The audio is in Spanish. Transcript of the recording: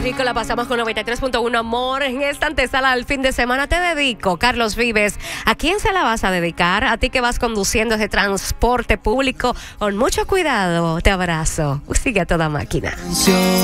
Rico la pasamos con 93.1 amor. En esta antesala al fin de semana te dedico, Carlos Vives. ¿A quién se la vas a dedicar? A ti que vas conduciendo ese transporte público con mucho cuidado. Te abrazo. Sigue a toda máquina.